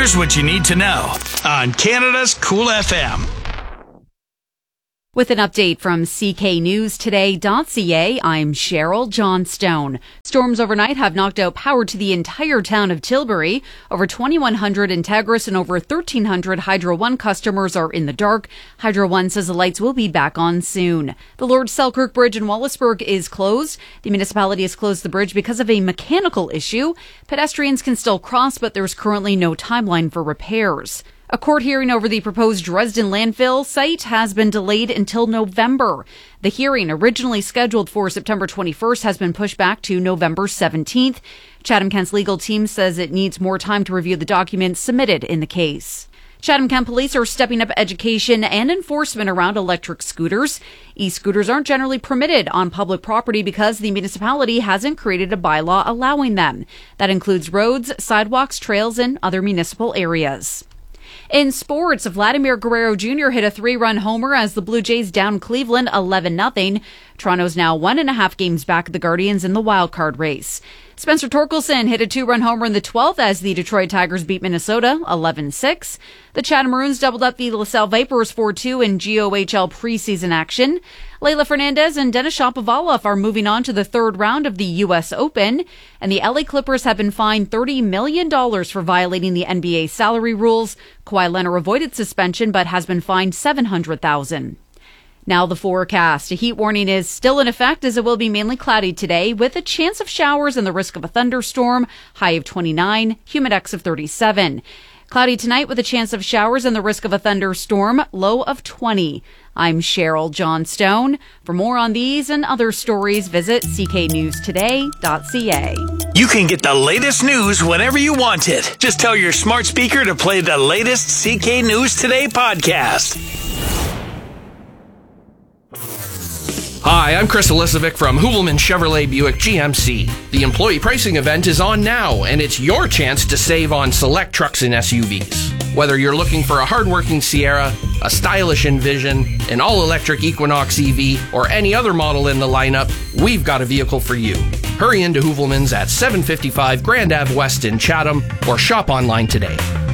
Here's what you need to know on Canada's Cool FM. With an update from CKNewsToday.ca, I'm Cheryl Johnstone. Storms overnight have knocked out power to the entire town of Tilbury. Over 2,100 Integris and over 1,300 Hydro One customers are in the dark. Hydro One says the lights will be back on soon. The Lord Selkirk Bridge in Wallaceburg is closed. The municipality has closed the bridge because of a mechanical issue. Pedestrians can still cross, but there's currently no timeline for repairs. A court hearing over the proposed Dresden landfill site has been delayed until November. The hearing, originally scheduled for September 21st, has been pushed back to November 17th. Chatham-Kent's legal team says it needs more time to review the documents submitted in the case. Chatham-Kent police are stepping up education and enforcement around electric scooters. E-scooters aren't generally permitted on public property because the municipality hasn't created a bylaw allowing them. That includes roads, sidewalks, trails, and other municipal areas. In sports, Vladimir Guerrero Jr. hit a 3-run homer as the Blue Jays downed Cleveland 11-0. Toronto's now 1.5 games back of the Guardians in the wildcard race. Spencer Torkelson hit a 2-run homer in the 12th as the Detroit Tigers beat Minnesota 11-6. The Chatham Maroons doubled up the LaSalle Vipers 4-2 in GOHL preseason action. Leila Fernandez and Denis Shapovalov are moving on to the third round of the U.S. Open. And the LA Clippers have been fined $30 million for violating the NBA salary rules. Kawhi Leonard avoided suspension but has been fined $700,000. Now the forecast. A heat warning is still in effect as it will be mainly cloudy today with a chance of showers and the risk of a thunderstorm. High of 29, humidex of 37. Cloudy tonight with a chance of showers and the risk of a thunderstorm. Low of 20. I'm Cheryl Johnstone. For more on these and other stories, visit cknewstoday.ca. You can get the latest news whenever you want it. Just tell your smart speaker to play the latest CK News Today podcast. Hi, I'm Chris Elisovic from Hoovelman Chevrolet Buick GMC. The employee pricing event is on now, and it's your chance to save on select trucks and SUVs. Whether you're looking for a hardworking Sierra, a stylish Envision, an all-electric Equinox EV, or any other model in the lineup, we've got a vehicle for you. Hurry into Hoovelman's at 755 Grand Ave West in Chatham, or shop online today.